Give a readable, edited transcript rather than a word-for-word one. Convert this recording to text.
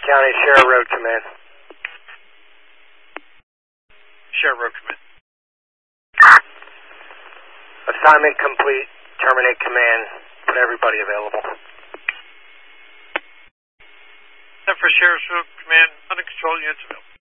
County Sheriff Road Command. Sheriff Road Command. Assignment complete. Terminate command. Put everybody available. And for Sheriff's Road Command, uncontrolled units available.